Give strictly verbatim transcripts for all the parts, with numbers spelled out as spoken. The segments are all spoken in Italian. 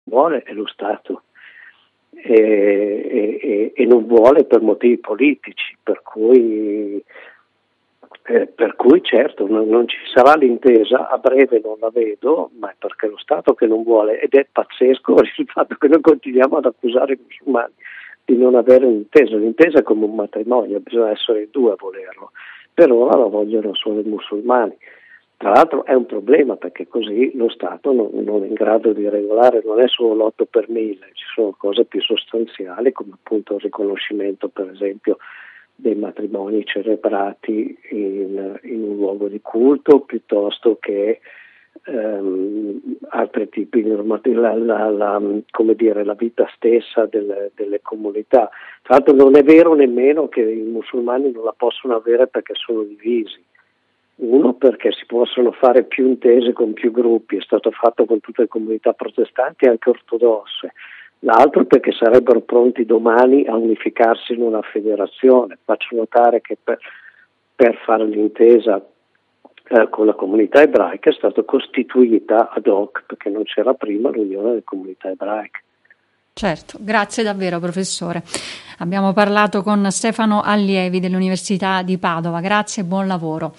vuole è lo Stato e, e, e non vuole per motivi politici, per cui, eh, per cui certo non, non ci sarà l'intesa, a breve non la vedo, ma è perché è lo Stato che non vuole, ed è pazzesco il fatto che noi continuiamo ad accusare i musulmani di non avere un'intesa. L'intesa è come un matrimonio, bisogna essere in due a volerlo, per ora lo vogliono solo i musulmani. Tra l'altro è un problema, perché così lo Stato non, non è in grado di regolare, non è solo l'otto per mille, ci sono cose più sostanziali come appunto il riconoscimento per esempio dei matrimoni celebrati in, in un luogo di culto, piuttosto che ehm, altri tipi di normativa, la, la, la, come dire, la vita stessa delle, delle comunità. Tra l'altro non è vero nemmeno che i musulmani non la possono avere perché sono divisi. Uno, perché si possono fare più intese con più gruppi, è stato fatto con tutte le comunità protestanti e anche ortodosse. L'altro perché sarebbero pronti domani a unificarsi in una federazione. Faccio notare che per, per fare l'intesa eh, con la comunità ebraica è stata costituita ad hoc, perché non c'era prima l'Unione delle Comunità Ebraiche. Certo, grazie davvero professore. Abbiamo parlato con Stefano Allievi dell'Università di Padova, grazie e buon lavoro.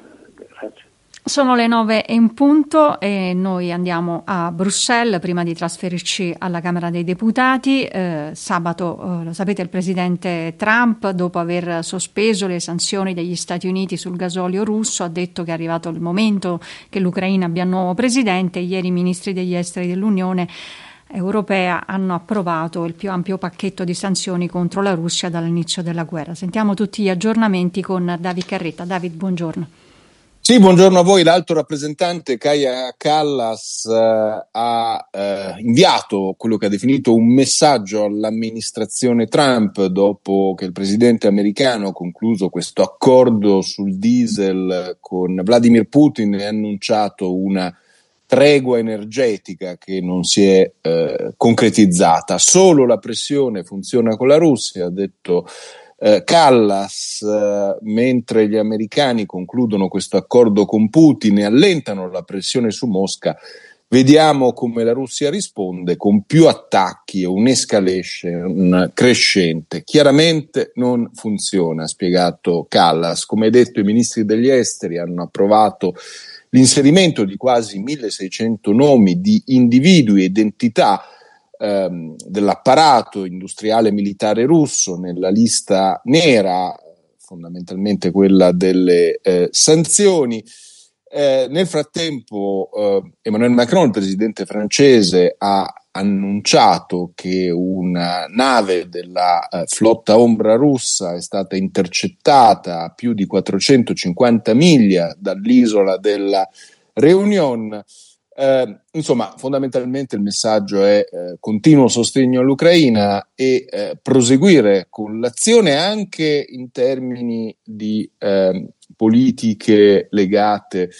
Sono le nove e in punto e noi andiamo a Bruxelles prima di trasferirci alla Camera dei Deputati. Eh, sabato, eh, lo sapete, il presidente Trump, dopo aver sospeso le sanzioni degli Stati Uniti sul gasolio russo, ha detto che è arrivato il momento che l'Ucraina abbia un nuovo presidente. Ieri i ministri degli esteri dell'Unione Europea hanno approvato il più ampio pacchetto di sanzioni contro la Russia dall'inizio della guerra. Sentiamo tutti gli aggiornamenti con David Carretta. David, buongiorno. Sì, buongiorno a voi. L'alto rappresentante Kaja Kallas eh, ha eh, inviato quello che ha definito un messaggio all'amministrazione Trump dopo che il presidente americano ha concluso questo accordo sul diesel con Vladimir Putin e ha annunciato una tregua energetica che non si è eh, concretizzata. Solo la pressione funziona con la Russia, ha detto Eh, Kallas, eh, mentre gli americani concludono questo accordo con Putin e allentano la pressione su Mosca, vediamo come la Russia risponde con più attacchi e un'escalation crescente. Chiaramente non funziona, ha spiegato Kallas. Come detto, i ministri degli esteri hanno approvato l'inserimento di quasi milleseicento nomi di individui e identità ehm, dell'apparato industriale militare russo nella lista nera, fondamentalmente quella delle eh, sanzioni. Eh, nel frattempo eh, Emmanuel Macron, il presidente francese, ha annunciato che una nave della eh, flotta ombra russa è stata intercettata a più di quattrocentocinquanta miglia dall'isola della Réunion. Eh, insomma, fondamentalmente il messaggio è eh, continuo sostegno all'Ucraina e eh, proseguire con l'azione anche in termini di eh, politiche legate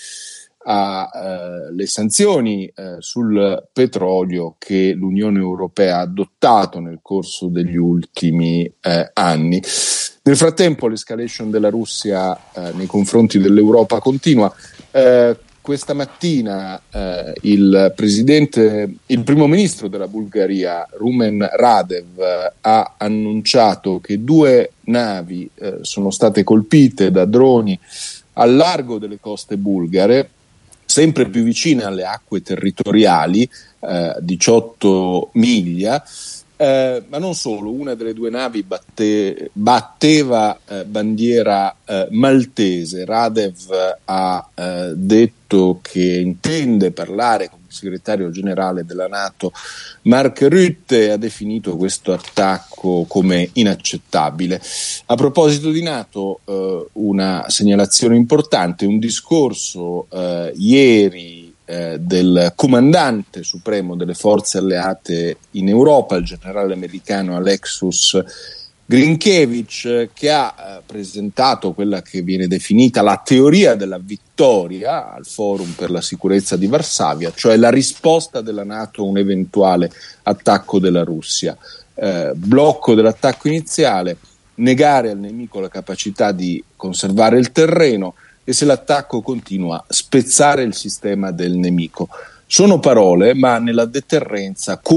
alle sanzioni eh, sul petrolio che l'Unione Europea ha adottato nel corso degli ultimi eh, anni. Nel frattempo l'escalation della Russia eh, nei confronti dell'Europa continua. Eh, questa mattina eh, il presidente, il primo ministro della Bulgaria, Rumen Radev, eh, ha annunciato che due navi eh, sono state colpite da droni al largo delle coste bulgare, sempre più vicine alle acque territoriali, eh, diciotto miglia, eh, ma non solo, una delle due navi batte, batteva eh, bandiera eh, maltese. Radev ha eh, detto che intende parlare con il segretario generale della NATO Mark Rutte e ha definito questo attacco come inaccettabile. A proposito di NATO, eh, una segnalazione importante, un discorso eh, ieri eh, del comandante supremo delle forze alleate in Europa, il generale americano Alexus Grinkiewicz, che ha eh, presentato quella che viene definita la teoria della vittoria al Forum per la sicurezza di Varsavia, cioè la risposta della NATO a un eventuale attacco della Russia. Eh, blocco dell'attacco iniziale, negare al nemico la capacità di conservare il terreno e, se l'attacco continua, spezzare il sistema del nemico. Sono parole, ma nella deterrenza